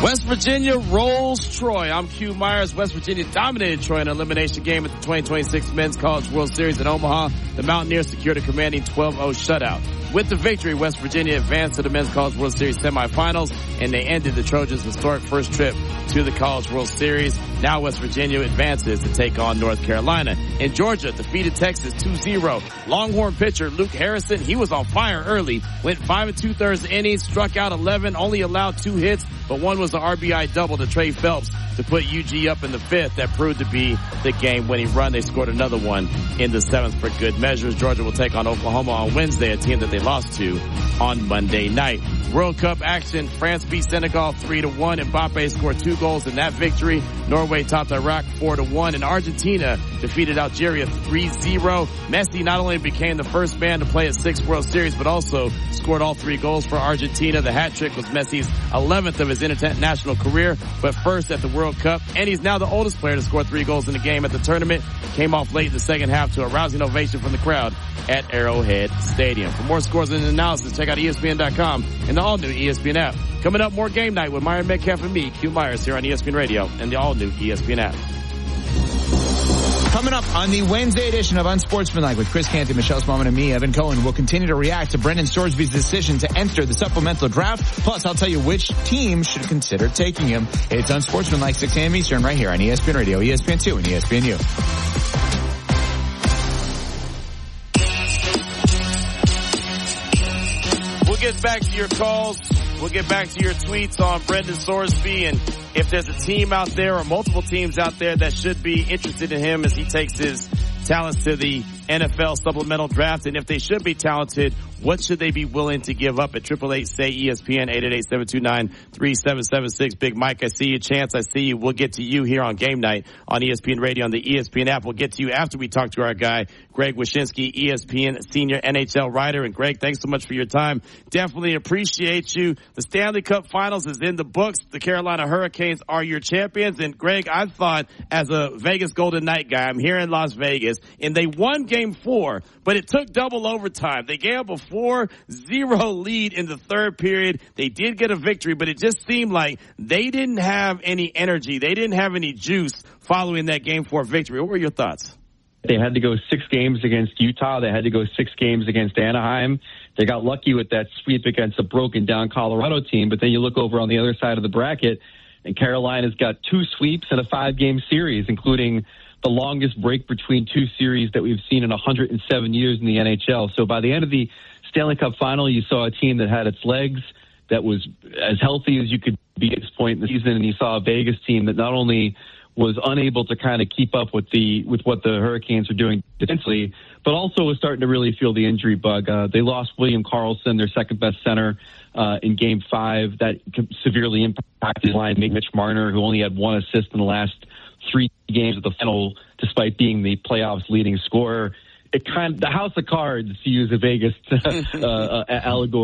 West Virginia rolls Troy. I'm Q Myers. West Virginia dominated Troy in an elimination game at the 2026 Men's College World Series in Omaha. The Mountaineers secured a commanding 12-0 shutout. With the victory, West Virginia advanced to the Men's College World Series semifinals, and they ended the Trojans' historic first trip to the College World Series. Now West Virginia advances to take on North Carolina. And Georgia defeated Texas 2-0. Longhorn pitcher Luke Harrison, he was on fire early, went 5 2/3 innings, struck out 11, only allowed 2 hits, but one was an RBI double to Trey Phelps to put UG up in the 5th. That proved to be the game-winning run. They scored another one in the 7th for good measures. Georgia will take on Oklahoma on Wednesday, a team that they lost to on Monday night. World Cup action. France beat Senegal 3-1. Mbappe scored 2 goals in that victory. Norway topped Iraq 4-1. And Argentina defeated Algeria 3-0. Messi not only became the first man to play at 6 World Series, but also scored all 3 goals for Argentina. The hat trick was Messi's 11th of his international career, but first at the World Cup. And he's now the oldest player to score 3 goals in a game at the tournament. Came off late in the second half to a rousing ovation from the crowd at Arrowhead Stadium. For more scores and analysis, check out ESPN.com and the all-new ESPN app. Coming up, more Game Night with Myron Metcalf and me, Q Myers, here on ESPN Radio and the all-new ESPN app. Coming up on the Wednesday edition of Unsportsmanlike with Chris Canty, Michelle Smallman, and me, Evan Cohen, we'll continue to react to Brendan Sorsby's decision to enter the supplemental draft. Plus, I'll tell you which team should consider taking him. It's Unsportsmanlike, 6 a.m. Eastern, right here on ESPN Radio, ESPN2, and ESPNU. We'll get back to your calls. We'll get back to your tweets on Brendan Sorsby, and if there's a team out there or multiple teams out there that should be interested in him as he takes his talents to the NFL supplemental draft, and if they should be talented, what should they be willing to give up at 888-SAY-ESPN, 888-729-3776. Big Mike, I see you. Chance, I see you. We'll get to you here on Game Night on ESPN Radio on the ESPN app. We'll get to you after we talk to our guy, Greg Wyshynski, ESPN senior NHL writer. And Greg, thanks so much for your time. Definitely appreciate you. The Stanley Cup Finals is in the books. The Carolina Hurricanes are your champions. And Greg, I thought as a Vegas Golden Knight guy, I'm here in Las Vegas, and they won Game 4, but it took double overtime. They gave up a 4-0 lead in the third period. They did get a victory, but it just seemed like they didn't have any energy. They didn't have any juice following that Game 4 victory. What were your thoughts? They had to go 6 games against Utah. They had to go 6 games against Anaheim. They got lucky with that sweep against a broken-down Colorado team, but then you look over on the other side of the bracket, and Carolina's got 2 sweeps in a 5-game series, including the longest break between 2 series that we've seen in 107 years in the NHL. So by the end of the Stanley Cup Final, you saw a team that had its legs, that was as healthy as you could be at this point in the season, and you saw a Vegas team that not only was unable to kind of keep up with what the Hurricanes are doing defensively, but also was starting to really feel the injury bug. They lost William Karlsson, their second-best center, in Game 5. That severely impacted his line. Mitch Marner, who only had 1 assist in the last 3 games of the final, despite being the playoffs' leading scorer. The house of cards, to use a Vegas allegory,